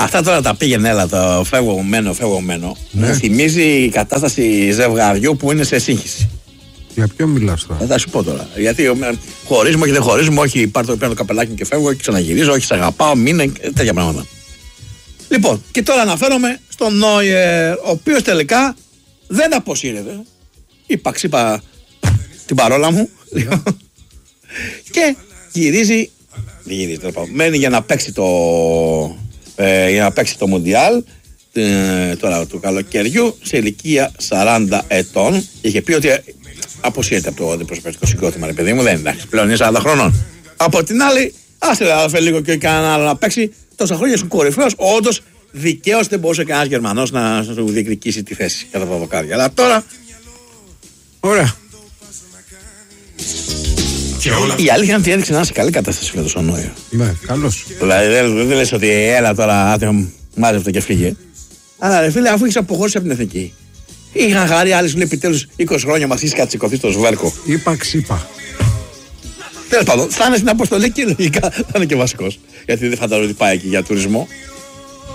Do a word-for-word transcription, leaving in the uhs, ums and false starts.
Αυτά τώρα τα πήγαινε, έλα, το φεύγωμένο, φεύγωμένο. Ναι. Μου θυμίζει η κατάσταση ζευγαριού που είναι σε σύγχυση. Για ποιο μιλάς τώρα? Θα σου πω τώρα. Γιατί χωρίζουμε, όχι δεν χωρίζουμε, όχι πάρω το, το καπελάκι μου και φεύγω, όχι ξαναγυρίζω, όχι σε αγαπάω, μείνε, τέτοια πράγματα. Λοιπόν, και τώρα αναφέρομαι στον Νόιερ, ο οποίος τελικά δεν αποσύρεται. Είπα, ξύπα την παρόλα μου. Και γυρίζει. Δεν γυρίζει, τέλος πάντων. Μένει για να παίξει το, ε, για να παίξει το Μουντιάλ ε, τώρα του καλοκαιριού σε ηλικία σαράντα ετών. Είχε πει ότι αποσύρεται από το αντιπροσωπευτικό συγκρότημα, ρε παιδί μου, δεν είναι. Πλέον είναι σαράντα χρονών. Από την άλλη, άστε αδερφέ λίγο και κανένα άλλο να παίξει. Τόσα χρόνια ήσουν κορυφαίος. Όντως, δικαίως δεν μπορούσε κανένας Γερμανός να σου διεκδικήσει τη θέση κατά τα δοκάρια. Αλλά τώρα. Ωραία. Η αλήθεια είναι ότι έδειξε να είναι σε καλή κατάσταση φέτος ο Νόιερ. Ναι, καλώς. Δηλαδή δεν, δεν λες ότι έλα τώρα, άτομο, μάζευτε και φύγε. Αλλά ρε φίλε, αφού έχεις αποχώρηση από την εθνική. Είχαν χαρεί άλλοι, σου λέει επιτέλους είκοσι χρόνια μας είσαι κατσικωθεί στο σβέρκο. Είπα ξύπα. Τέλος πάντων, θα είναι στην αποστολή και λογικά θα είναι και βασικός. Γιατί δεν φαντάζομαι ότι πάει εκεί για τουρισμό.